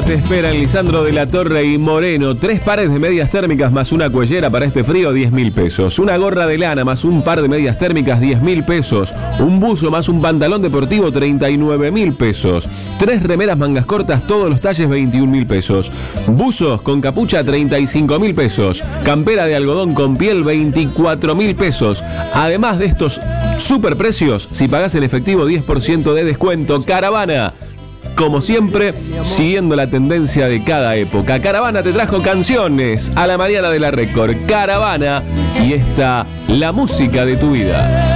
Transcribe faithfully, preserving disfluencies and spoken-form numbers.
te espera en Lisandro de la Torre y Moreno. Tres pares de medias térmicas más una cuellera para este frío, diez mil pesos. Una gorra de lana más un par de medias térmicas, diez mil pesos. Un buzo más un pantalón deportivo, treinta y nueve mil pesos. Tres remeras mangas cortas, todos los talles, veintiún mil pesos. Buzos con capucha, treinta y cinco mil pesos. Campera de algodón con piel, veinticuatro mil pesos. Además de estos super precios, si pagás en efectivo, diez por ciento de descuento. Caravana, como siempre, siguiendo la tendencia de cada época. Caravana te trajo canciones a la mañana de la Record. Caravana, y esta, la música de tu vida.